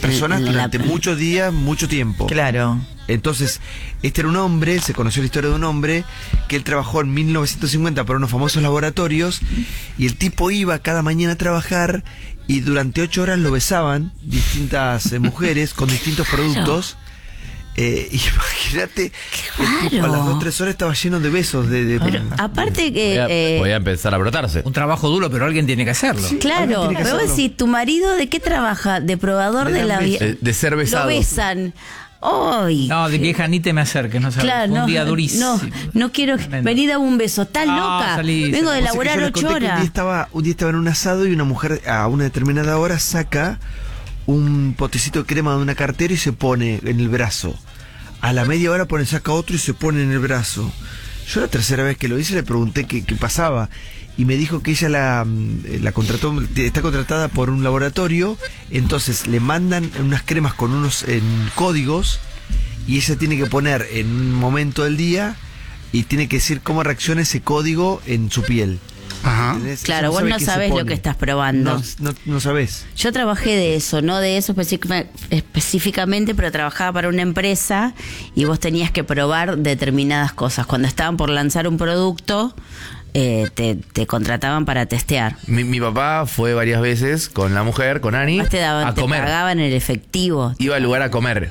personas durante muchos días, mucho tiempo. Claro. Entonces, este era un hombre, se conoció la historia de un hombre que él trabajó en 1950 para unos famosos laboratorios, y el tipo iba cada mañana a trabajar y durante 8 horas lo besaban distintas mujeres con distintos productos. Imagínate, el tipo a las 2 o 3 horas estaba lleno de besos. Pero aparte que... Podía empezar a brotarse. Un trabajo duro, pero alguien tiene que hacerlo. Sí, claro, pero vos decís, ¿tu marido de qué trabaja? De probador de la vida. De ser besado. Lo besan. ¡Ay! No, de vieja ni te me acerques, no sabes. Claro, un día durísimo. No quiero venir a un beso. ¿Estás loca? Vengo de laburar 8 horas. Un día estaba en un asado y una mujer a una determinada hora saca un potecito de crema de una cartera y se pone en el brazo. A la media hora saca otro y se pone en el brazo. Yo la tercera vez que lo hice le pregunté qué pasaba. Y me dijo que ella la contrató, está contratada por un laboratorio, entonces le mandan unas cremas con unos códigos y ella tiene que poner en un momento del día y tiene que decir cómo reacciona ese código en su piel. Ajá. Claro, vos no sabés lo que estás probando. No sabés. Yo trabajé de eso, no de eso específicamente, pero trabajaba para una empresa y vos tenías que probar determinadas cosas. Cuando estaban por lanzar un producto, te contrataban para testear. Mi papá fue varias veces con la mujer, con Ani, te a comer. Pagaban el efectivo. Iba al lugar a comer.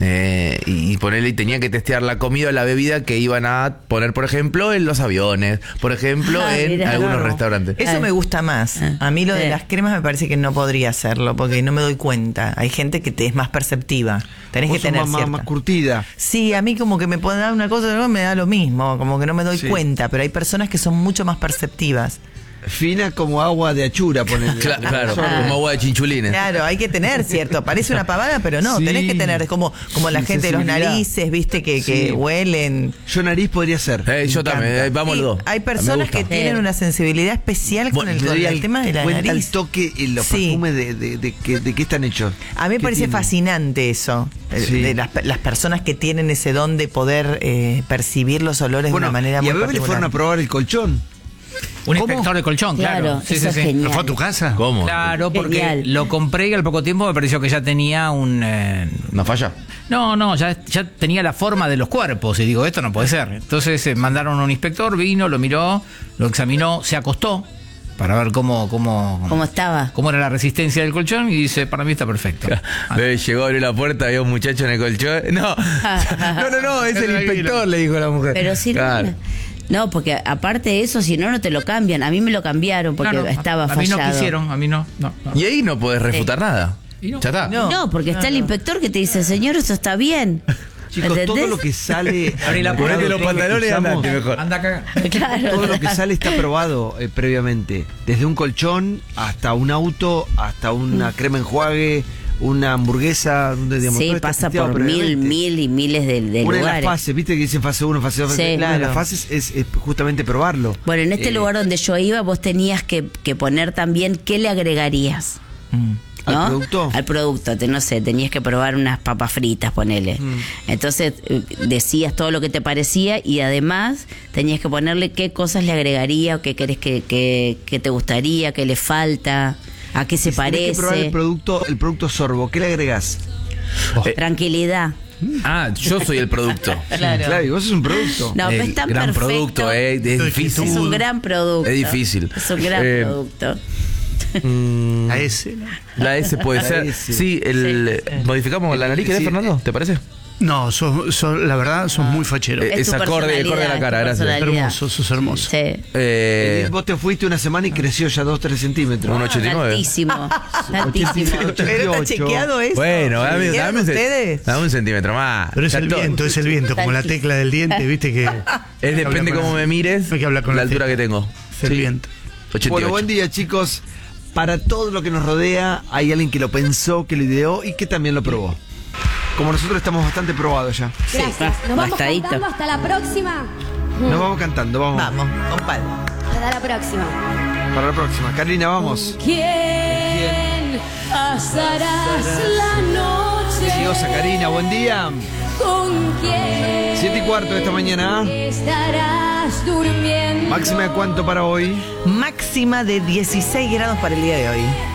Y ponerle, y tenía que testear la comida o la bebida que iban a poner, por ejemplo, en los aviones, por ejemplo, en algunos restaurantes. Eso me gusta más. A mí lo de las cremas me parece que no podría hacerlo, porque no me doy cuenta. Hay gente que te es más perceptiva. Tenés que tener más curtida. Sí, a mí como que me pueden dar una cosa, no me da lo mismo, como que no me doy cuenta, pero hay personas que son mucho más perceptivas. Fina como agua de achura, ponele. Claro, como agua de chinchulines. Claro, hay que tener, ¿cierto? Parece una pavada, pero no, tenés que tener, como la gente de los narices, viste, que huelen. Yo nariz podría ser. Yo también, vamos los dos. Hay personas que tienen una sensibilidad especial con el tema de la nariz. El toque y los perfumes de qué están hechos. A mí me parece fascinante eso, de las personas que tienen ese don de poder percibir los olores de una manera muy particular. Y a ver, le fueron a probar el colchón. Un inspector de colchón, claro. Sí. ¿Pero fue a tu casa? ¿Cómo? Claro, porque lo compré y al poco tiempo me pareció que ya tenía ¿Una falla? No, ya tenía la forma de los cuerpos. Y digo, esto no puede ser. Entonces mandaron a un inspector, vino, lo miró, lo examinó, se acostó para ver cómo estaba. Cómo era la resistencia del colchón y dice, para mí está perfecto. Llegó, abrió la puerta, había un muchacho en el colchón. No, es el inspector, le dijo la mujer. Pero sí, no, porque aparte de eso, si no te lo cambian. A mí me lo cambiaron porque estaba fallado. A mí no quisieron, a mí no. Y ahí no podés refutar nada. No. Ya está. No, porque está el inspector que te dice, señor, eso está bien. Chicos, ¿entendés? todo lo que sale... Ponete los pantalones y andate mejor. Anda acá. Claro. Todo lo que sale está probado previamente. Desde un colchón hasta un auto, hasta una crema enjuague, una hamburguesa. Sí, pasa por mil y miles de lugares. Una de las fases, viste que dicen fase 1, fase 2, fase 3. Una de las fases es justamente probarlo. Bueno, en este lugar donde yo iba, vos tenías que poner también qué le agregarías. ¿No? ¿Al producto? Al producto, no sé, tenías que probar unas papas fritas, ponele. Entonces decías todo lo que te parecía y además tenías que ponerle qué cosas le agregaría o qué querés que te gustaría, qué le falta, a qué se parece. Tienes que probar el producto sorbo. ¿Qué le agregás? Tranquilidad. Yo soy el producto. Claro, y vos sos un producto. No, pero es tan gran perfecto. Producto, es difícil. Es un gran producto. Es difícil. Es un gran producto. La S, ¿no? La S puede ser. S. Sí, modificamos la nariz, ¿querés, Fernando? ¿Te parece? No, la verdad, sos muy fachero. Es acorde a la cara, gracias. Hermoso, sos hermoso. Sí. Vos te fuiste una semana y creció ya 2-3 centímetros. 1,89. Altísimo. Altísimo. ¿Pero está chequeado eso? Bueno, dame un centímetro más. Pero es el viento, como la tecla del diente, viste que... Depende cómo me mires, hay que hablar con la altura que tengo. Es el viento. 88. Bueno, buen día, chicos. Para todo lo que nos rodea, hay alguien que lo pensó, que lo ideó y que también lo probó. Como nosotros estamos bastante probados ya. Gracias. Nos vamos Bastadito. cantando hasta la próxima. Nos vamos cantando, vamos. Vamos, compadre. Hasta la próxima. Para la próxima. Carolina, vamos. ¿Quién pasarás la noche? Preciosa, Karina, buen día. ¿Con quién 7:15 de esta mañana. estarás durmiendo? Máxima de cuánto para hoy. Máxima de 16 grados para el día de hoy.